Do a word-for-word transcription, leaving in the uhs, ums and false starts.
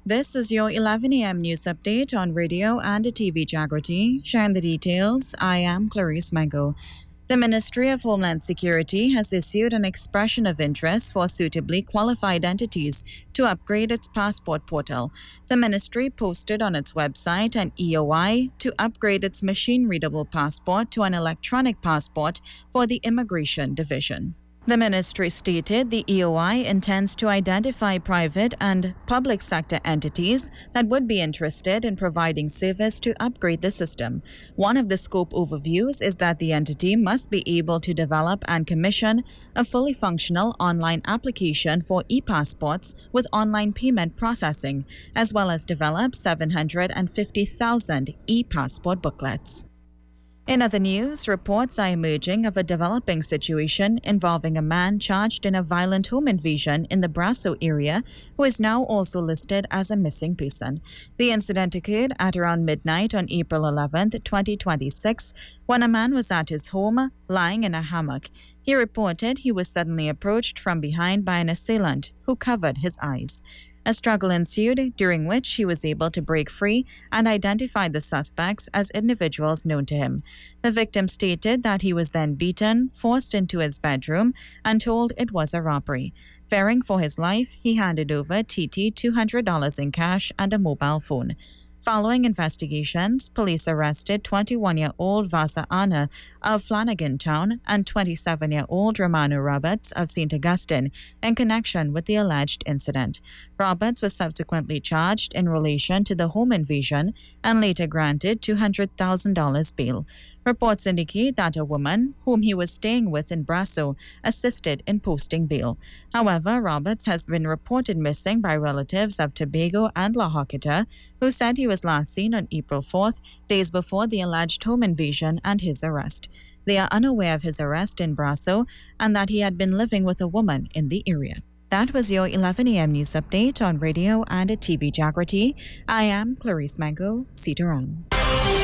This is your eleven a m news update on radio and T V Jagrati. Sharing the details, I am Clarice Mango. The Ministry of Homeland Security has issued an expression of interest for suitably qualified entities to upgrade its passport portal. The ministry posted on its website an E O I to upgrade its machine-readable passport to an electronic passport for the Immigration Division. The ministry stated the E O I intends to identify private and public sector entities that would be interested in providing service to upgrade the system. One of the scope overviews is that the entity must be able to develop and commission a fully functional online application for e-passports with online payment processing, as well as develop seven hundred fifty thousand e-passport booklets. In other news, reports are emerging of a developing situation involving a man charged in a violent home invasion in the Brasso area who is now also listed as a missing person. The incident occurred at around midnight on April eleventh, twenty twenty-six, when a man was at his home lying in a hammock. He reported he was suddenly approached from behind by an assailant who covered his eyes. A struggle ensued, during which he was able to break free and identify the suspects as individuals known to him. The victim stated that he was then beaten, forced into his bedroom, and told it was a robbery. Fearing for his life, he handed over T T two hundred dollars in cash and a mobile phone. Following investigations, police arrested twenty-one-year-old Vasa Anna of Flanagan Town and twenty-seven-year-old Romano Roberts of Saint Augustine in connection with the alleged incident. Roberts was subsequently charged in relation to the home invasion and later granted two hundred thousand dollars bail. Reports indicate that a woman, whom he was staying with in Brasso, assisted in posting bail. However, Roberts has been reported missing by relatives of Tobago and La Joquita, who said he was last seen on April fourth, days before the alleged home invasion and his arrest. They are unaware of his arrest in Brasso and that he had been living with a woman in the area. That was your eleven a m news update on radio and T V Jagrati. I am Clarice Mango. Sitaram.